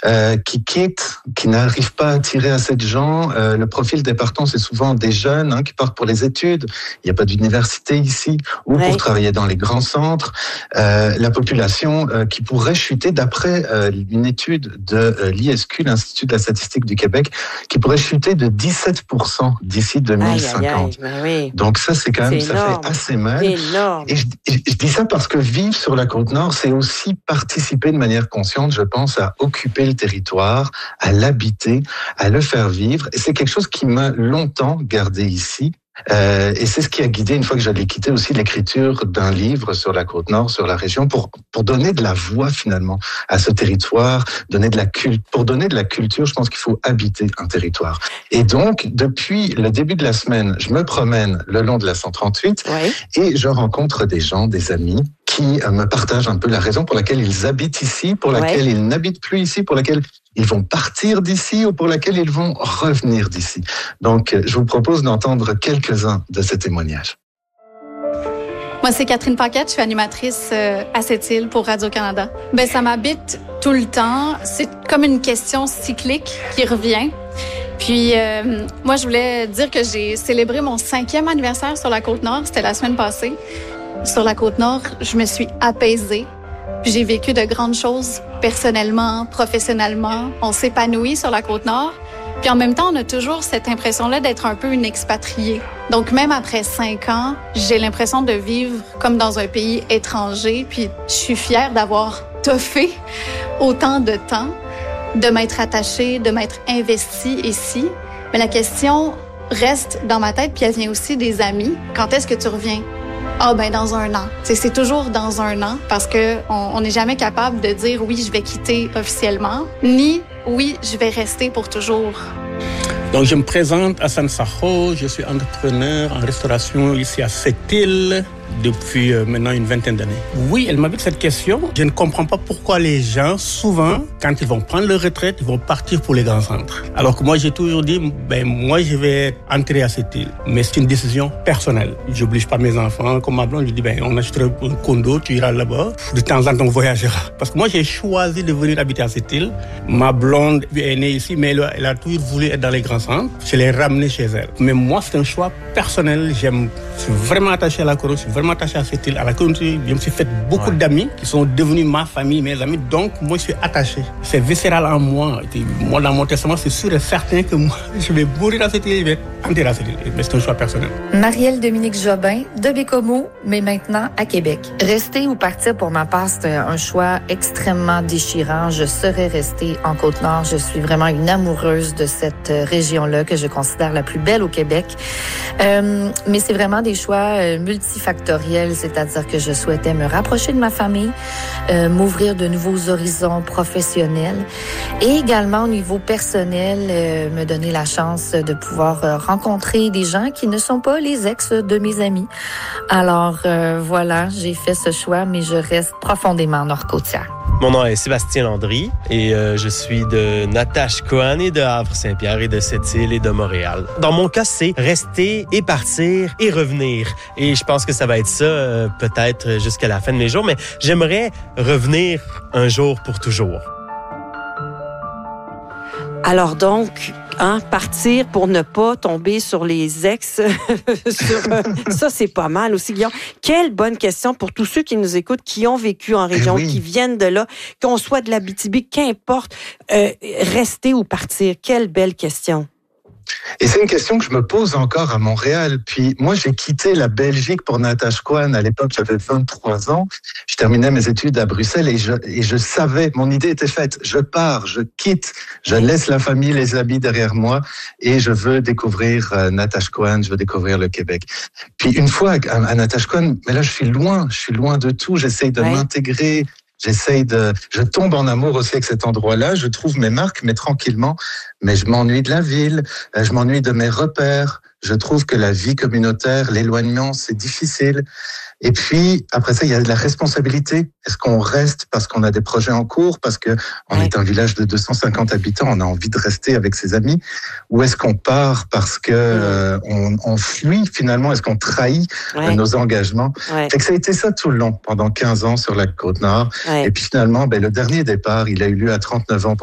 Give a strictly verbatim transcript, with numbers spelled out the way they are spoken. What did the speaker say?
euh, qui quittent, qui n'arrivent pas à attirer assez de gens. Euh, le profil des partants, c'est souvent des jeunes hein, qui partent pour les études. Il n'y a pas d'université ici, ou ouais. pour travailler dans les grands centres. Euh, la population euh, qui pourrait chuter, d'après euh, une étude de euh, l'I S Q, l'Institut de la statistique du Québec, qui pourrait chuter de dix-sept pour cent d'ici deux mille cinquante. Aïe, aïe, aïe, oui. Donc ça, c'est quand même, c'est ça énorme. fait assez mal. C'est énorme. Et je, je, je dis ça parce que vivre sur la Côte-Nord, c'est aussi participer de manière consciente, je pense, à occuper le territoire, à l'habiter, à le faire vivre. Et c'est quelque chose qui m'a longtemps gardé ici. Euh, et c'est ce qui a guidé, une fois que j'allais quitter, aussi l'écriture d'un livre sur la Côte-Nord, sur la région, pour pour donner de la voix finalement à ce territoire, donner de la culte. Pour donner de la culture, je pense qu'il faut habiter un territoire. Et donc, depuis le début de la semaine, je me promène le long de la cent trente-huit Ouais. et je rencontre des gens, des amis, qui euh, me partagent un peu la raison pour laquelle ils habitent ici, pour laquelle Ouais. ils n'habitent plus ici, pour laquelle ils vont partir d'ici ou pour laquelle ils vont revenir d'ici. Donc, je vous propose d'entendre quelques-uns de ces témoignages. Moi, c'est Catherine Paquette, je suis animatrice à cette île pour Radio-Canada. Ben, ça m'habite tout le temps. C'est comme une question cyclique qui revient. Puis, euh, moi, je voulais dire que j'ai célébré mon cinquième anniversaire sur la Côte-Nord. C'était la semaine passée. Sur la Côte-Nord, je me suis apaisée. Puis j'ai vécu de grandes choses personnellement, professionnellement. On s'épanouit sur la Côte-Nord. Puis en même temps, on a toujours cette impression-là d'être un peu une expatriée. Donc même après cinq ans, j'ai l'impression de vivre comme dans un pays étranger. Puis je suis fière d'avoir toffé autant de temps, de m'être attachée, de m'être investie ici. Mais la question reste dans ma tête, puis elle vient aussi des amis. Quand est-ce que tu reviens? Ah ben dans un an. T'sais, c'est toujours dans un an parce que on n'est jamais capable de dire oui, je vais quitter officiellement, ni oui, je vais rester pour toujours. Donc je me présente, Hassan Sakho, je suis entrepreneur en restauration ici à cette île depuis euh, maintenant une vingtaine d'années. Oui, elle m'habite cette question. Je ne comprends pas pourquoi les gens, souvent, quand ils vont prendre leur retraite, ils vont partir pour les grands centres. Alors que moi, j'ai toujours dit, ben moi, je vais entrer à cette île. Mais c'est une décision personnelle. J'oblige pas mes enfants. Comme ma blonde, je dis, ben on achètera un condo, tu iras là-bas. De temps en temps, on voyagera. Parce que moi, j'ai choisi de venir habiter à cette île. Ma blonde est née ici, mais elle a, elle a toujours voulu être dans les grands centres. Je l'ai ramenée chez elle. Mais moi, c'est un choix personnel. J'aime, je suis vraiment attaché à la Côte, je suis vraiment attaché à cette île, à la Côte. Je me suis fait beaucoup ouais. d'amis qui sont devenus ma famille, mes amis. Donc, moi, je suis attaché. C'est viscéral en moi. Et moi, dans mon testament, c'est sûr et certain que moi, je vais mourir dans cette île, je vais enterrer à cette île. Mais c'est un choix personnel. Marielle Dominique Jobin, de Bécomo, mais maintenant à Québec. Rester ou partir, pour ma part, c'est un choix extrêmement déchirant. Je serais restée en Côte-Nord. Je suis vraiment une amoureuse de cette région-là que je considère la plus belle au Québec. Euh, mais c'est vraiment des choix euh, multifactoriels, c'est-à-dire que je souhaitais me rapprocher de ma famille, euh, m'ouvrir de nouveaux horizons professionnels et également au niveau personnel, euh, me donner la chance de pouvoir euh, rencontrer des gens qui ne sont pas les ex de mes amis. Alors euh, voilà, j'ai fait ce choix, mais je reste profondément nord-côtière. Mon nom est Sébastien Landry et euh, je suis de Natashquan et de Havre-Saint-Pierre et de Sept-Îles et de Montréal. Dans mon cas, c'est rester et partir et revenir. Et je pense que ça va être ça euh, peut-être jusqu'à la fin de mes jours, mais j'aimerais revenir un jour pour toujours. Alors donc, hein, partir pour ne pas tomber sur les ex, sur, euh, ça c'est pas mal aussi, Guillaume. Quelle bonne question pour tous ceux qui nous écoutent, qui ont vécu en région, oui. qui viennent de là, qu'on soit de l'Abitibi, qu'importe, euh, rester ou partir. Quelle belle question. Et c'est une question que je me pose encore à Montréal. Puis moi, j'ai quitté la Belgique pour Natashquan. À l'époque, j'avais vingt-trois ans. Je terminais mes études à Bruxelles et je, et je savais, mon idée était faite. Je pars, je quitte, je laisse la famille, les habits derrière moi et je veux découvrir euh, Natashquan, je veux découvrir le Québec. Puis une fois à, à Natashquan, mais là, je suis loin, je suis loin de tout. J'essaye de ouais. m'intégrer. J'essaye de, je tombe en amour aussi avec cet endroit-là. Je trouve mes marques, mais tranquillement. Mais je m'ennuie de la ville. Je m'ennuie de mes repères. Je trouve que la vie communautaire, l'éloignement, c'est difficile. Et puis, après ça, il y a de la responsabilité. Est-ce qu'on reste parce qu'on a des projets en cours, parce que on ouais. est un village de deux cent cinquante habitants, on a envie de rester avec ses amis, ou est-ce qu'on part parce que euh, on, on fuit finalement, est-ce qu'on trahit ouais. euh, nos engagements? Ouais. Fait que ça a été ça tout le long, pendant quinze ans sur la Côte-Nord. Ouais. Et puis finalement, ben, le dernier départ, il a eu lieu à trente-neuf ans.